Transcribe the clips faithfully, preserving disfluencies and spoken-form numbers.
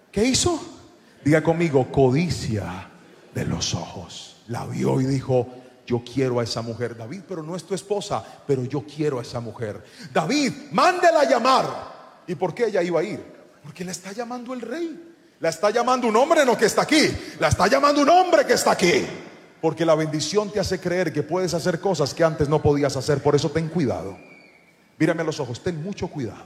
¿Qué hizo? Diga conmigo, codicia de los ojos. La vio y dijo, yo quiero a esa mujer. David, pero no es tu esposa, pero yo quiero a esa mujer. David, mándela a llamar. ¿Y por qué ella iba a ir? Porque la está llamando el rey. La está llamando un hombre no que está aquí. La está llamando un hombre que está aquí. Porque la bendición te hace creer que puedes hacer cosas que antes no podías hacer. Por eso ten cuidado. Mírame a los ojos, ten mucho cuidado.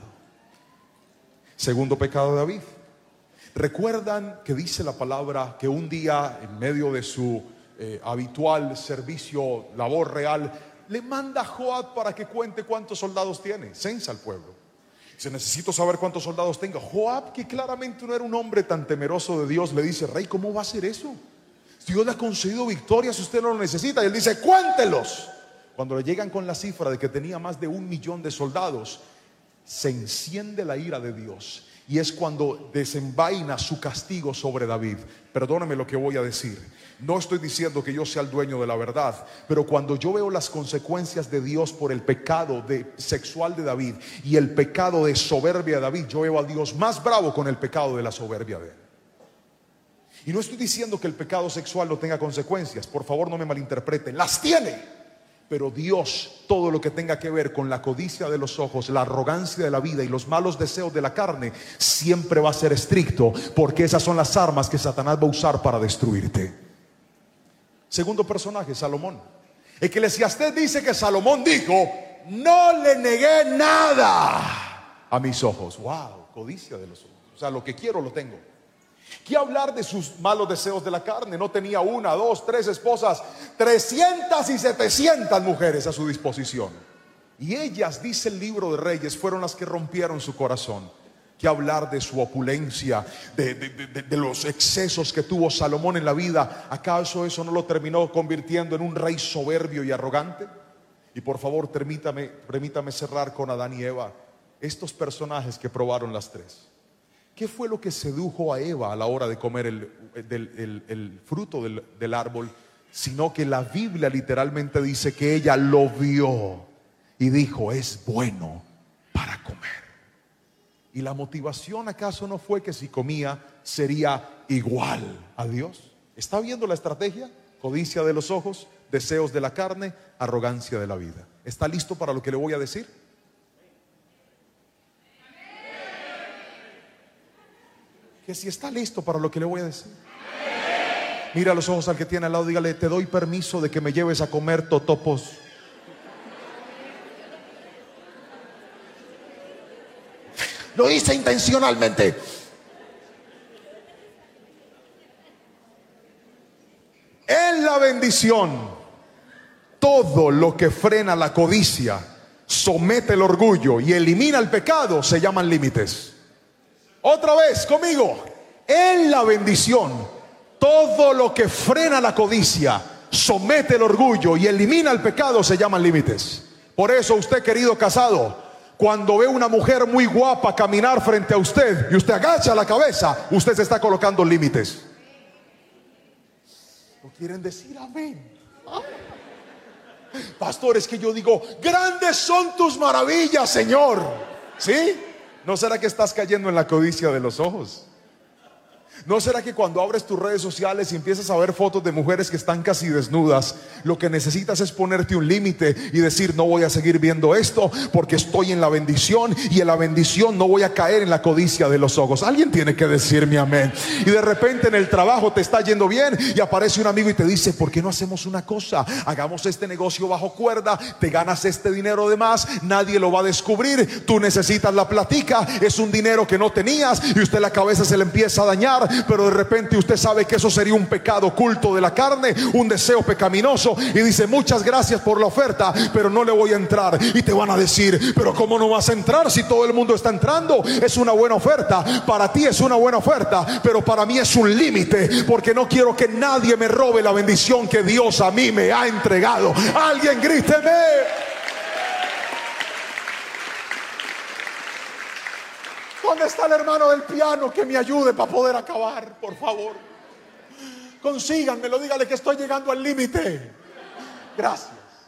Segundo pecado de David. Recuerdan que dice la palabra que un día, en medio de su eh, habitual servicio, labor real, le manda a Joab para que cuente cuántos soldados tiene. Censa al pueblo. Dice, necesito saber cuántos soldados tenga. Joab, que claramente no era un hombre tan temeroso de Dios, le dice, rey, ¿cómo va a hacer eso? Dios le ha concedido victorias, usted no lo necesita. Y él dice, cuéntelos. Cuando le llegan con la cifra de que tenía más de un millón de soldados, se enciende la ira de Dios. Y es cuando desenvaina su castigo sobre David. Perdóname lo que voy a decir. No estoy diciendo que yo sea el dueño de la verdad, pero cuando yo veo las consecuencias de Dios por el pecado de, sexual de David y el pecado de soberbia de David, yo veo a Dios más bravo con el pecado de la soberbia de él. Y no estoy diciendo que el pecado sexual no tenga consecuencias, por favor no me malinterpreten, las tiene. Pero Dios, todo lo que tenga que ver con la codicia de los ojos, la arrogancia de la vida y los malos deseos de la carne, siempre va a ser estricto, porque esas son las armas que Satanás va a usar para destruirte. Segundo personaje, Salomón. Eclesiastés dice que Salomón dijo, no le negué nada a mis ojos. Wow, codicia de los ojos. O sea, lo que quiero lo tengo. ¿Qué hablar de sus malos deseos de la carne? No tenía una, dos, tres esposas, trescientas y setecientas mujeres a su disposición. Y ellas, dice el libro de Reyes, fueron las que rompieron su corazón. ¿Qué hablar de su opulencia, de, de, de, de los excesos que tuvo Salomón en la vida? ¿Acaso eso no lo terminó convirtiendo en un rey soberbio y arrogante? Y por favor, permítame, permítame cerrar con Adán y Eva, estos personajes que probaron las tres. ¿Qué fue lo que sedujo a Eva a la hora de comer el, el, el, el fruto del, del árbol? Sino que la Biblia literalmente dice que ella lo vio y dijo, es bueno para comer. ¿Y la motivación acaso no fue que si comía sería igual a Dios? ¿Está viendo la estrategia? Codicia de los ojos, deseos de la carne, arrogancia de la vida. ¿Está listo para lo que le voy a decir? Que si está listo para lo que le voy a decir. Mira a los ojos al que tiene al lado, dígale, te doy permiso de que me lleves a comer totopos. Lo hice intencionalmente. En la bendición, todo lo que frena la codicia, somete el orgullo y elimina el pecado, se llaman límites. Otra vez conmigo, en la bendición, todo lo que frena la codicia, somete el orgullo y elimina el pecado, se llaman límites. Por eso usted, querido casado, cuando ve una mujer muy guapa caminar frente a usted y usted agacha la cabeza, usted se está colocando límites. ¿No quieren decir amén? ¿Ah? Pastor, es que yo digo, grandes son tus maravillas, Señor. ¿Sí? ¿No será que estás cayendo en la codicia de los ojos? ¿No será que cuando abres tus redes sociales y empiezas a ver fotos de mujeres que están casi desnudas, lo que necesitas es ponerte un límite y decir, no voy a seguir viendo esto porque estoy en la bendición, y en la bendición no voy a caer en la codicia de los ojos? Alguien tiene que decirme amén. Y de repente en el trabajo te está yendo bien y aparece un amigo y te dice, ¿por qué no hacemos una cosa? Hagamos este negocio bajo cuerda, te ganas este dinero de más, nadie lo va a descubrir, tú necesitas la platica, es un dinero que no tenías, y usted la cabeza se le empieza a dañar. Pero de repente usted sabe que eso sería un pecado oculto de la carne, un deseo pecaminoso, y dice, muchas gracias por la oferta, pero no le voy a entrar. Y te van a decir, pero ¿cómo no vas a entrar si todo el mundo está entrando? Es una buena oferta, para ti es una buena oferta, pero para mí es un límite, porque no quiero que nadie me robe la bendición que Dios a mí me ha entregado. Alguien gríteme. ¿Dónde está el hermano del piano que me ayude para poder acabar? Por favor, consíganmelo, dígale que estoy llegando al límite. Gracias.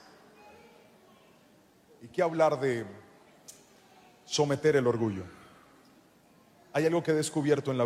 ¿Y qué hablar de someter el orgullo? Hay algo que he descubierto en la